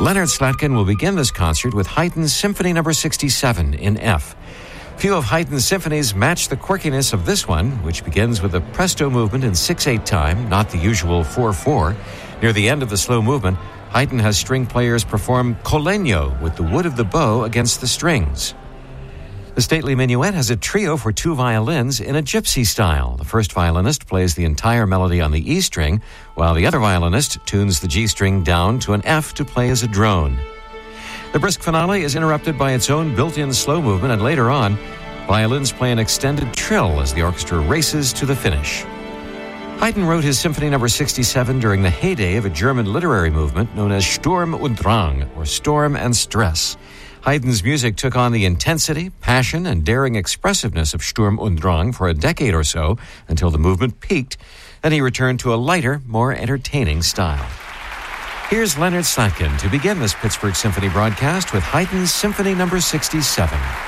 Leonard Slatkin will begin this concert with Haydn's Symphony No. 67 in F. Few of Haydn's symphonies match the quirkiness of this one, which begins with a presto movement in 6/8 time, not the usual 4/4. Near the end of the slow movement, Haydn has string players perform collegno with the wood of the bow against the strings. The stately minuet has a trio for 2 violins in a gypsy style. The first violinist plays the entire melody on the E string, while the other violinist tunes the G string down to an F to play as a drone. The brisk finale is interrupted by its own built-in slow movement, and later on, violins play an extended trill as the orchestra races to the finish. Haydn wrote his Symphony No. 67 during the heyday of a German literary movement known as Sturm und Drang, or Storm and Stress. Haydn's music took on the intensity, passion, and daring expressiveness of Sturm und Drang for a decade or so until the movement peaked, and he returned to a lighter, more entertaining style. Here's Leonard Slatkin to begin this Pittsburgh Symphony broadcast with Haydn's Symphony No. 67.